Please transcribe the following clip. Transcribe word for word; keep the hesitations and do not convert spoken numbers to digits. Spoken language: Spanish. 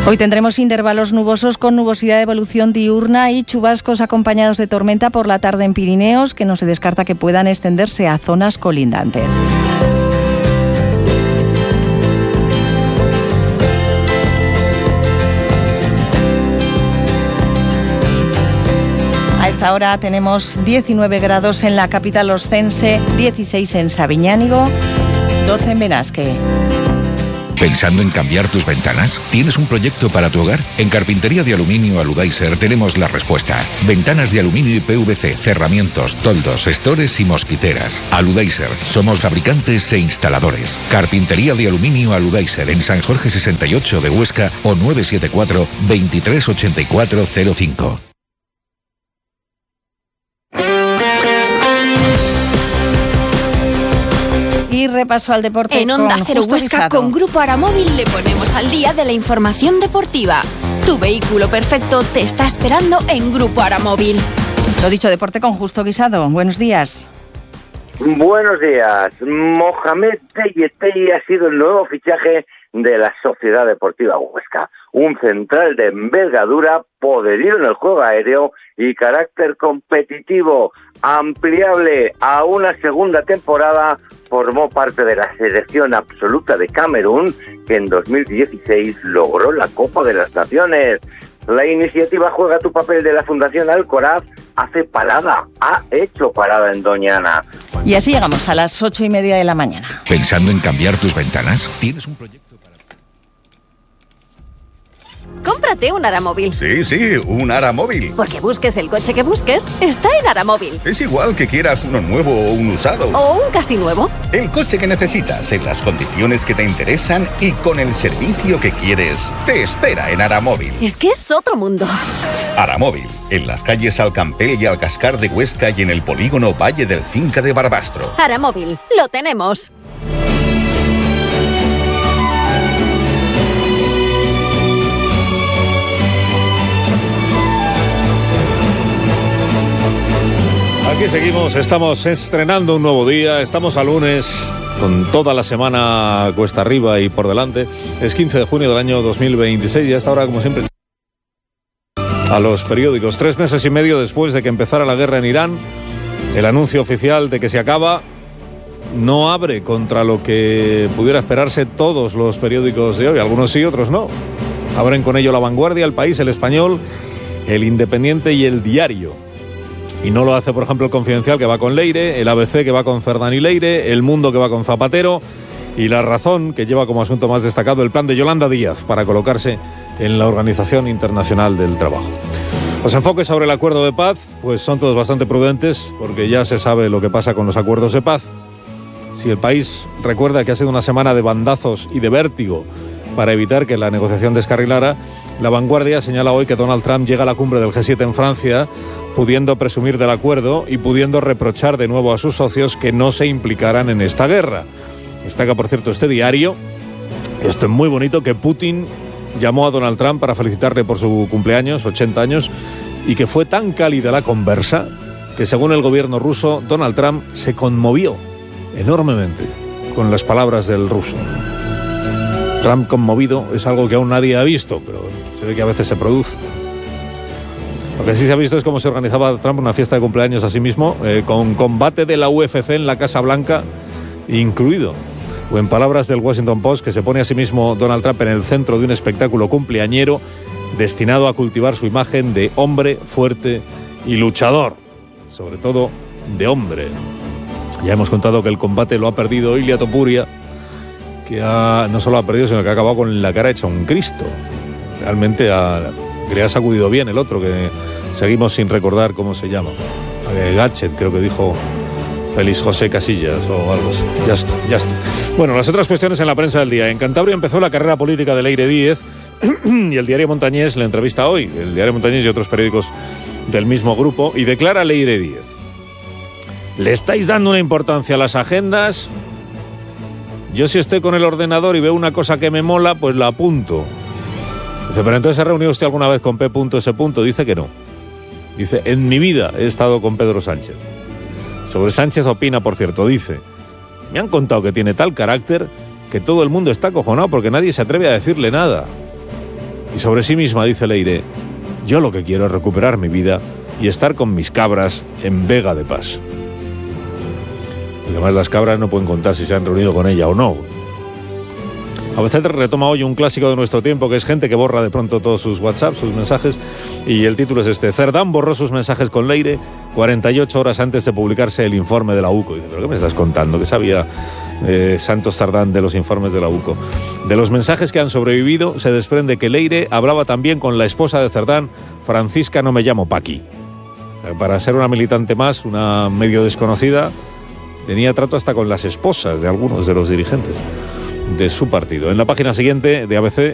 Hoy tendremos intervalos nubosos con nubosidad de evolución diurna y chubascos acompañados de tormenta por la tarde en Pirineos, que no se descarta que puedan extenderse a zonas colindantes. A esta hora tenemos diecinueve grados en la capital oscense, dieciséis en Sabiñánigo, doce en Benasque. ¿Pensando en cambiar tus ventanas? ¿Tienes un proyecto para tu hogar? En Carpintería de Aluminio Aludaiser tenemos la respuesta. Ventanas de aluminio y P V C, cerramientos, toldos, estores y mosquiteras. Aludaiser, somos fabricantes e instaladores. Carpintería de Aluminio Aludaiser en San Jorge sesenta y ocho de Huesca o nueve siete cuatro, veintitrés ochenta y cuatro cero cinco. Y repaso al deporte. En Onda Cero Huesca, con Grupo Aramóvil, le ponemos al día de la información deportiva. Tu vehículo perfecto te está esperando en Grupo Aramóvil. Lo dicho, deporte con Justo Guisado. Buenos días. Buenos días. Mohamed Teyetey ha sido el nuevo fichaje de la Sociedad Deportiva Huesca. Un central de envergadura, poderío en el juego aéreo y carácter competitivo, ampliable a una segunda temporada. Formó parte de la selección absoluta de Camerún, que en dos mil dieciséis logró la Copa de las Naciones. La iniciativa Juega tu papel de la Fundación Alcoraz hace parada, ha hecho parada en Doñana. Y así llegamos a las ocho y media de la mañana. ¿Pensando en cambiar tus ventanas? ¿Tienes un proyecto? Cómprate un Aramóvil. Sí, sí, un Aramóvil. Porque busques el coche que busques, está en Aramóvil. Es igual que quieras uno nuevo o un usado. O un casi nuevo. El coche que necesitas, en las condiciones que te interesan y con el servicio que quieres, te espera en Aramóvil. Es que es otro mundo. Aramóvil, en las calles Alcampel y Alcascar de Huesca y en el polígono Valle del Cinca de Barbastro. Aramóvil, lo tenemos. Aquí seguimos, estamos estrenando un nuevo día, estamos a lunes, con toda la semana cuesta arriba y por delante. Es quince de junio del año dos mil veintiséis y hasta ahora, como siempre, a los periódicos. Tres meses y medio después de que empezara la guerra en Irán, el anuncio oficial de que se acaba no abre contra lo que pudiera esperarse todos los periódicos de hoy. Algunos sí, otros no. Abren con ello La Vanguardia, El País, El Español, El Independiente y El Diario. Y no lo hace, por ejemplo, El Confidencial, que va con Leire, el A B C, que va con Cerdán y Leire, El Mundo, que va con Zapatero, y La Razón, que lleva como asunto más destacado el plan de Yolanda Díaz para colocarse en la Organización Internacional del Trabajo. Los enfoques sobre el acuerdo de paz pues son todos bastante prudentes, porque ya se sabe lo que pasa con los acuerdos de paz. Si El País recuerda que ha sido una semana de bandazos y de vértigo para evitar que la negociación descarrilara, La Vanguardia señala hoy que Donald Trump llega a la cumbre del G siete en Francia, pudiendo presumir del acuerdo y pudiendo reprochar de nuevo a sus socios que no se implicaran en esta guerra. Destaca, por cierto, este diario, esto es muy bonito, que Putin llamó a Donald Trump para felicitarle por su cumpleaños, ochenta años, y que fue tan cálida la conversa que, según el gobierno ruso, Donald Trump se conmovió enormemente con las palabras del ruso. Trump conmovido es algo que aún nadie ha visto, pero se ve que a veces se produce. Lo que sí se ha visto es cómo se organizaba Trump una fiesta de cumpleaños a sí mismo, eh, con combate de la U F C en la Casa Blanca incluido. O en palabras del Washington Post, que se pone a sí mismo Donald Trump en el centro de un espectáculo cumpleañero destinado a cultivar su imagen de hombre fuerte y luchador, sobre todo de hombre. Ya hemos contado que el combate lo ha perdido Ilia Topuria, que ha, no solo ha perdido, sino que ha acabado con la cara hecha un Cristo. Realmente ha... que le ha sacudido bien el otro, que seguimos sin recordar cómo se llama. Gatchet, creo que dijo Félix José Casillas o algo así. Ya está, ya está. Bueno, las otras cuestiones en la prensa del día. En Cantabria empezó la carrera política de Leire Díez y el diario Montañés le entrevista hoy, el diario Montañés y otros periódicos del mismo grupo, y declara Leire Díez: ¿le estáis dando una importancia a las agendas? Yo, si estoy con el ordenador y veo una cosa que me mola, pues la apunto. Dice, pero entonces, ¿se ha reunido usted alguna vez con P S? Dice que no. Dice, en mi vida he estado con Pedro Sánchez. Sobre Sánchez opina, por cierto, dice, me han contado que tiene tal carácter que todo el mundo está acojonado porque nadie se atreve a decirle nada. Y sobre sí misma dice Leire: yo lo que quiero es recuperar mi vida y estar con mis cabras en Vega de Pas. Y además las cabras no pueden contar si se han reunido con ella o no. A veces retoma hoy un clásico de nuestro tiempo, que es gente que borra de pronto todos sus WhatsApp, sus mensajes, y el título es este: Cerdán borró sus mensajes con Leire cuarenta y ocho horas antes de publicarse el informe de la U C O. Y dice: ¿pero qué me estás contando? ¿Qué sabía eh, Santos Cerdán de los informes de la U C O? De los mensajes que han sobrevivido se desprende que Leire hablaba también con la esposa de Cerdán, Francisca No Me Llamo Paqui. Para ser una militante más, una medio desconocida, tenía trato hasta con las esposas de algunos de los dirigentes de su partido. En la página siguiente de A B C